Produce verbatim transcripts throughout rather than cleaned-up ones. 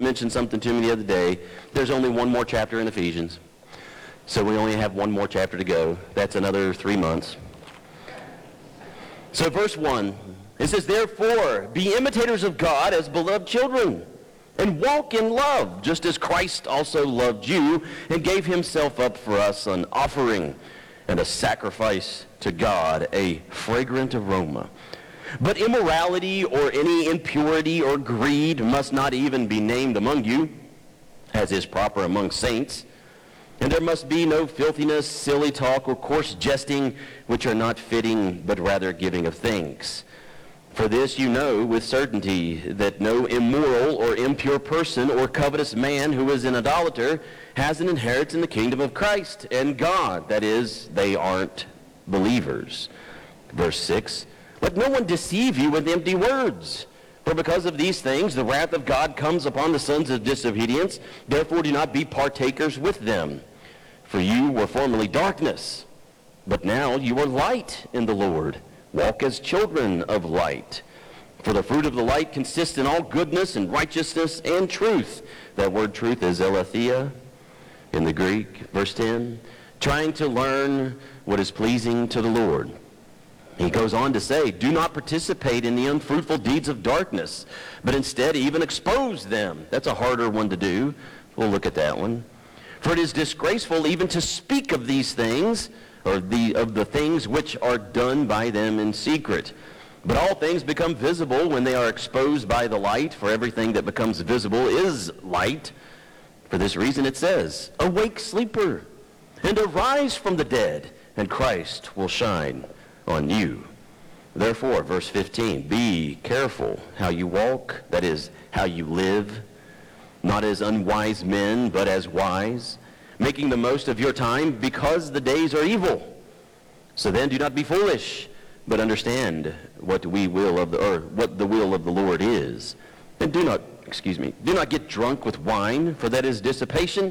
mentioned something to me the other day. There's only one more chapter in Ephesians. So we only have one more chapter to go. That's another three months. So verse one, it says, "Therefore, be imitators of God as beloved children, and walk in love, just as Christ also loved you and gave himself up for us, an offering and a sacrifice to God, a fragrant aroma. But immorality or any impurity or greed must not even be named among you, as is proper among saints. And there must be no filthiness, silly talk, or coarse jesting, which are not fitting, but rather giving of thanks. For this you know with certainty, that no immoral or impure person or covetous man who is an idolater has an inheritance in the kingdom of Christ and God." That is, they aren't believers. Verse six, "Let no one deceive you with empty words. For because of these things the wrath of God comes upon the sons of disobedience. Therefore do not be partakers with them. For you were formerly darkness, but now you are light in the Lord. Walk as children of light. For the fruit of the light consists in all goodness and righteousness and truth." That word truth is aletheia in the Greek. Verse ten, "Trying to learn what is pleasing to the Lord." He goes on to say, "Do not participate in the unfruitful deeds of darkness, but instead even expose them." That's a harder one to do. We'll look at that one. "For it is disgraceful even to speak of these things, or the, of the things which are done by them in secret. But all things become visible when they are exposed by the light, for everything that becomes visible is light. For this reason it says, 'Awake, sleeper, and arise from the dead, and Christ will shine on you.' Therefore," verse fifteen, "be careful how you walk," that is, how you live, "not as unwise men, but as wise, making the most of your time, because the days are evil. So then do not be foolish, but understand what we will of the or what the will of the Lord is. And do not, excuse me, do not get drunk with wine, for that is dissipation,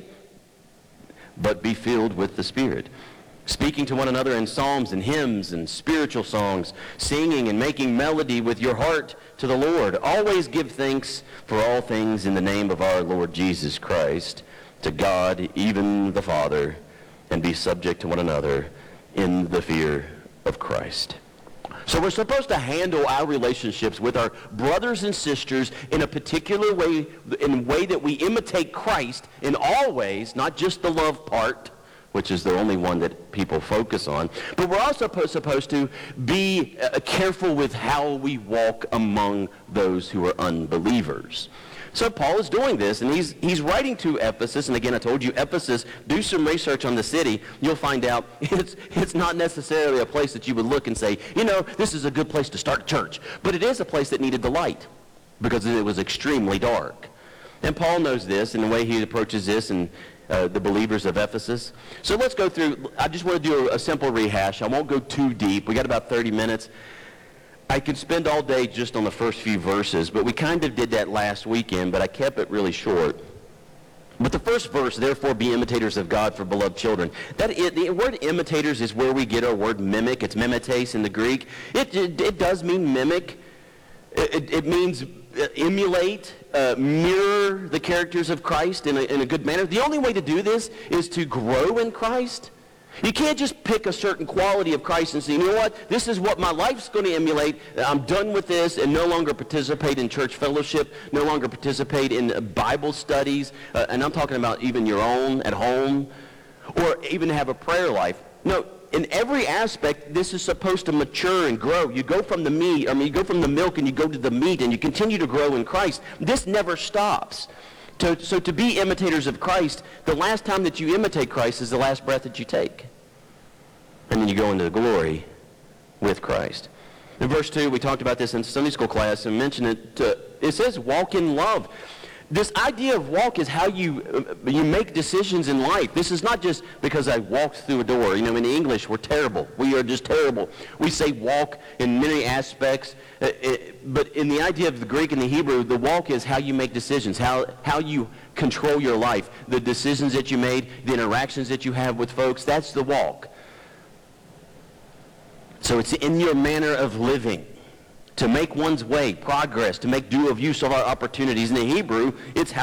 but be filled with the Spirit, speaking to one another in psalms and hymns and spiritual songs, singing and making melody with your heart to the Lord. Always give thanks for all things in the name of our Lord Jesus Christ, to God, even the Father, and be subject to one another in the fear of Christ." So we're supposed to handle our relationships with our brothers and sisters in a particular way, in a way that we imitate Christ in all ways, not just the love part, which is the only one that people focus on. But we're also supposed to be uh, careful with how we walk among those who are unbelievers. So Paul is doing this, and he's he's writing to Ephesus. And again, I told you, Ephesus, do some research on the city. You'll find out it's it's not necessarily a place that you would look and say, you know, this is a good place to start a church. But it is a place that needed the light because it was extremely dark. And Paul knows this in the way he approaches this and uh, the believers of Ephesus. So let's go through. I just want to do a, a simple rehash. I won't go too deep. We got about thirty minutes. I could spend all day just on the first few verses, but we kind of did that last weekend, but I kept it really short. But the first verse, "Therefore be imitators of God for beloved children." That it, the word imitators is where we get our word mimic. It's mimetes in the Greek. It, it, it does mean mimic. It, it means emulate, uh, mirror the characters of Christ in a, in a good manner. The only way to do this is to grow in Christ. You can't just pick a certain quality of Christ and say, you know what, this is what my life's going to emulate. I'm done with this, and no longer participate in church fellowship, no longer participate in Bible studies, uh, and I'm talking about even your own at home, or even have a prayer life. No, in every aspect, this is supposed to mature and grow. You go from the meat, I mean, you go from the milk and you go to the meat, and you continue to grow in Christ. This never stops. To, so to be imitators of Christ, the last time that you imitate Christ is the last breath that you take. And then you go into the glory with Christ. In verse two, we talked about this in Sunday school class and mentioned it. Uh, it says, walk in love. This idea of walk is how you uh, you make decisions in life. This is not just because I walked through a door. You know, in English, we're terrible. We are just terrible. We say walk in many aspects. Uh, it, but in the idea of the Greek and the Hebrew, the walk is how you make decisions, how, how you control your life, the decisions that you made, the interactions that you have with folks. That's the walk. So it's in your manner of living. To make one's way, progress, to make due of use of our opportunities. In the Hebrew, it's how